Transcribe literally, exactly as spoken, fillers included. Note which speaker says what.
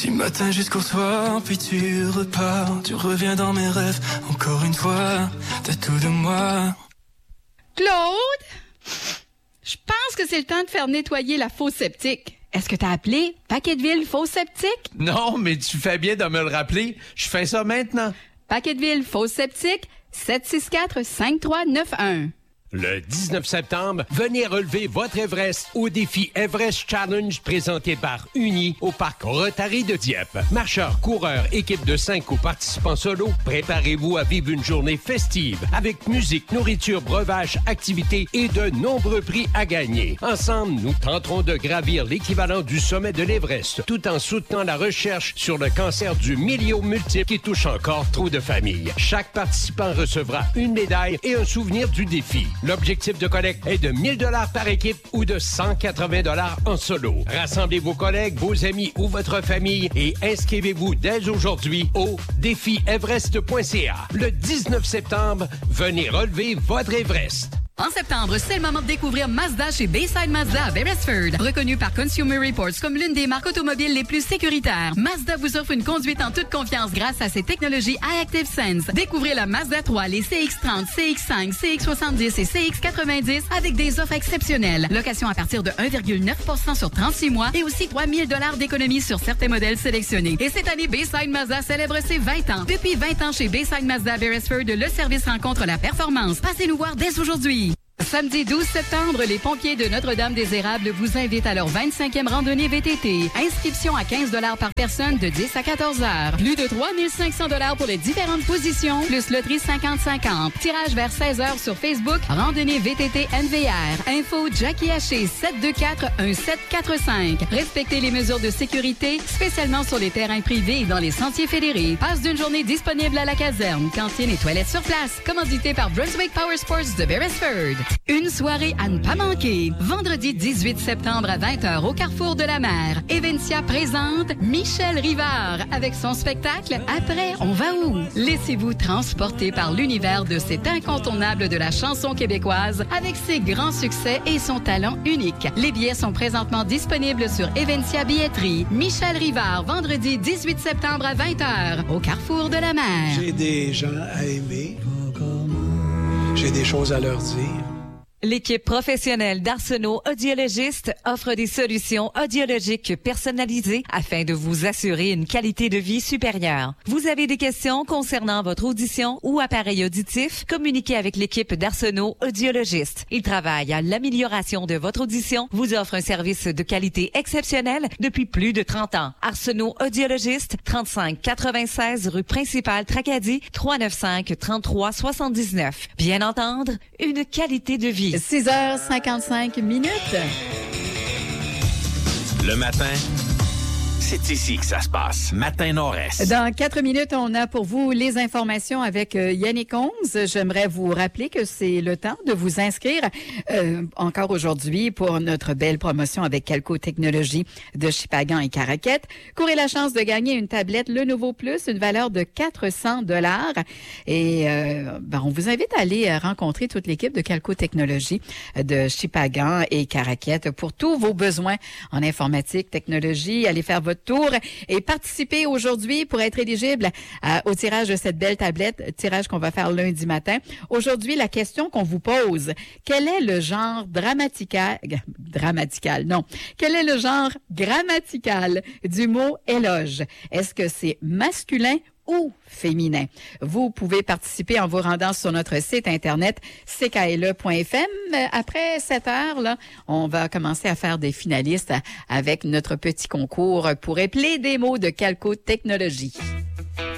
Speaker 1: Du matin jusqu'au soir, puis tu repars. Tu reviens dans mes rêves, encore une fois. T'as tout de moi.
Speaker 2: Claude, je pense que c'est le temps de faire nettoyer la fosse septique. Est-ce que t'as appelé Paquetteville Fosse Septique?
Speaker 3: Non, mais tu fais bien de me le rappeler. Je fais ça maintenant.
Speaker 2: Paquetteville Fosse Septique, sept six quatre, cinq trois neuf un.
Speaker 4: Le dix-neuf septembre, venez relever votre Everest au défi Everest Challenge présenté par Uni au parc Rotary de Dieppe. Marcheurs, coureurs, équipe de cinq ou participants solo, préparez-vous à vivre une journée festive avec musique, nourriture, breuvage, activités et de nombreux prix à gagner. Ensemble, nous tenterons de gravir l'équivalent du sommet de l'Everest tout en soutenant la recherche sur le cancer du myéliome multiple qui touche encore trop de familles. Chaque participant recevra une médaille et un souvenir du défi. L'objectif de collecte est de mille dollars par équipe ou de cent quatre-vingts dollars en solo. Rassemblez vos collègues, vos amis ou votre famille et inscrivez-vous dès aujourd'hui au défi everest point c a. Le dix-neuf septembre, venez relever votre Everest.
Speaker 5: En septembre, c'est le moment de découvrir Mazda chez Bayside Mazda à Beresford. Reconnu par Consumer Reports comme l'une des marques automobiles les plus sécuritaires, Mazda vous offre une conduite en toute confiance grâce à ses technologies iActive Sense. Découvrez la Mazda trois, les C X trente, C X cinq, C X soixante-dix et C X quatre-vingt-dix avec des offres exceptionnelles. Location à partir de un virgule neuf pour cent sur trente-six mois et aussi trois mille dollars d'économie sur certains modèles sélectionnés. Et cette année, Bayside Mazda célèbre ses vingt ans. Depuis vingt ans chez Bayside Mazda Beresford, le service rencontre la performance. Passez nous voir dès aujourd'hui. Samedi douze septembre, les pompiers de Notre-Dame-des-Érables vous invitent à leur vingt-cinquième randonnée V T T. Inscription à quinze dollars par personne de dix à quatorze heures. Plus de trois mille cinq cents dollars pour les différentes positions, plus loterie cinquante cinquante. Tirage vers seize heures sur Facebook. Randonnée V T T N V R. Info Jackie Haché sept deux quatre, un sept quatre cinq. Respectez les mesures de sécurité, spécialement sur les terrains privés et dans les sentiers fédérés. Passe d'une journée disponible à la caserne. Cantine et toilettes sur place. Commandité par Brunswick Power Sports de Beresford. Une soirée à ne pas manquer. Vendredi dix-huit septembre à vingt heures au Carrefour de la Mer. Evencia présente Michel Rivard avec son spectacle Après, on va où? Laissez-vous transporter par l'univers de cet incontournable de la chanson québécoise avec ses grands succès et son talent unique. Les billets sont présentement disponibles sur Evencia Billetterie. Michel Rivard, vendredi dix-huit septembre à vingt heures au Carrefour de la Mer.
Speaker 6: J'ai des gens à aimer. J'ai des choses à leur dire.
Speaker 7: L'équipe professionnelle d'Arsenault Audiologistes offre des solutions audiologiques personnalisées afin de vous assurer une qualité de vie supérieure. Vous avez des questions concernant votre audition ou appareil auditif? Communiquez avec l'équipe d'Arsenault Audiologistes. Ils travaillent à l'amélioration de votre audition, vous offrent un service de qualité exceptionnelle depuis plus de trente ans. Arsenault Audiologistes, trente-cinq quatre-vingt-seize rue principale Tracadie, trois neuf cinq, trente-trois soixante-dix-neuf. Bien entendre, une qualité de vie.
Speaker 2: six heures cinquante-cinq minutes.
Speaker 8: Le matin, c'est ici que ça se passe. Matin Nord-Est.
Speaker 2: Dans quatre minutes, on a pour vous les informations avec euh, Yannick Onze. J'aimerais vous rappeler que c'est le temps de vous inscrire euh, encore aujourd'hui pour notre belle promotion avec Calco Technologies de Shippagan et Caraquette. Courez la chance de gagner une tablette Lenovo Plus, une valeur de quatre cents dollars. Et euh, ben, on vous invite à aller rencontrer toute l'équipe de Calco Technologies de Shippagan et Caraquette pour tous vos besoins en informatique, technologie. Allez faire votre tour et participer aujourd'hui pour être éligible à, au tirage de cette belle tablette, tirage qu'on va faire lundi matin. Aujourd'hui, la question qu'on vous pose, quel est le genre dramatical, dramatical, non, quel est le genre grammatical du mot éloge? Est-ce que c'est masculin ou féminin? Vous pouvez participer en vous rendant sur notre site internet c k l e point f m. Après sept heures, là, on va commencer à faire des finalistes avec notre petit concours pour épeler des mots de Calco Technologies.